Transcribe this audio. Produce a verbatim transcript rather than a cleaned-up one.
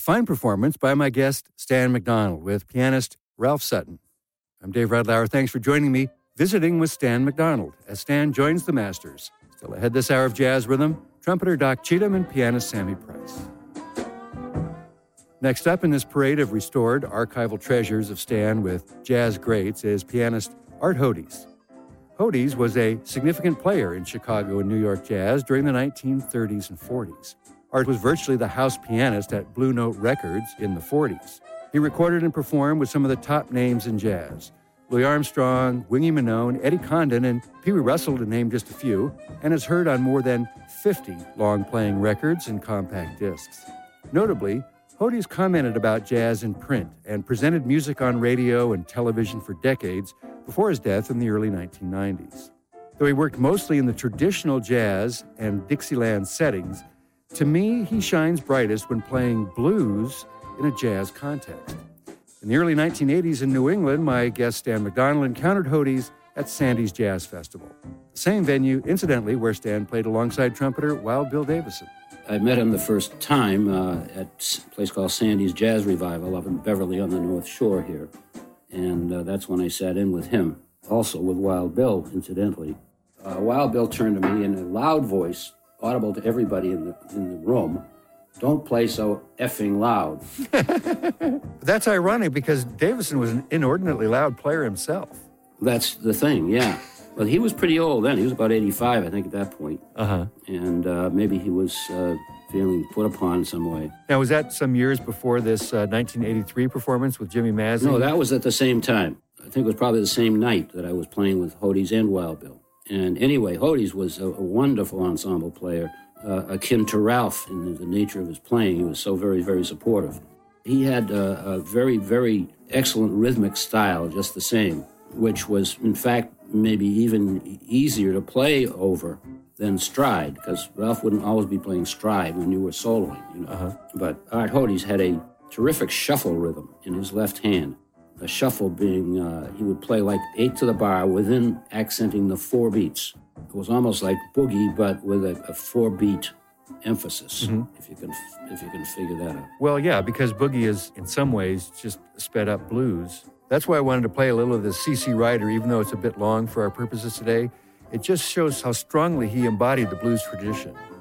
fine performance by my guest, Stan McDonald, with pianist Ralph Sutton. I'm Dave Radlauer. Thanks for joining me, visiting with Stan McDonald, as Stan joins the masters. Still ahead this hour of Jazz Rhythm, trumpeter Doc Cheatham and pianist Sammy Price. Next up in this parade of restored archival treasures of Stan with jazz greats is pianist Art Hodes. Hodes was a significant player in Chicago and New York jazz during the nineteen thirties and forties. Art was virtually the house pianist at Blue Note Records in the forties. He recorded and performed with some of the top names in jazz: Louis Armstrong, Wingy Manone, Eddie Condon, and Pee Wee Russell, to name just a few, and is heard on more than fifty long-playing records and compact discs. Notably, Hodes commented about jazz in print and presented music on radio and television for decades before his death in the early nineteen nineties. Though he worked mostly in the traditional jazz and Dixieland settings, to me, he shines brightest when playing blues in a jazz context. In the early nineteen eighties in New England, my guest Stan McDonald encountered Hodes at Sandy's Jazz Festival, the same venue, incidentally, where Stan played alongside trumpeter Wild Bill Davison. I met him the first time uh, at a place called Sandy's Jazz Revival up in Beverly on the North Shore here. And uh, that's when I sat in with him, also with Wild Bill, incidentally. Uh, Wild Bill turned to me in a loud voice, audible to everybody in the, in the room, "Don't play so effing loud." That's ironic because Davison was an inordinately loud player himself. That's the thing, yeah. But he was pretty old then. He was about eighty-five, I think, at that point. Uh-huh. And uh, maybe he was uh, feeling put upon in some way. Now, was that some years before this uh, nineteen eighty-three performance with Jimmy Mazzy? No, that was at the same time. I think it was probably the same night that I was playing with Hodes and Wild Bill. And anyway, Hodes was a, a wonderful ensemble player, uh, akin to Ralph in the nature of his playing. He was so very, very supportive. He had a, a very, very excellent rhythmic style, just the same, which was, in fact, maybe even easier to play over than stride, because Ralph wouldn't always be playing stride when you were soloing, you know. Uh-huh. But Art Hodes had a terrific shuffle rhythm in his left hand. The shuffle being, uh, he would play like eight to the bar within accenting the four beats. It was almost like boogie, but with a, a four-beat emphasis, mm-hmm. if you can if you can figure that out. Well, yeah, because boogie is, in some ways, just sped-up blues. That's why I wanted to play a little of the C C Rider, even though it's a bit long for our purposes today. It just shows how strongly he embodied the blues tradition.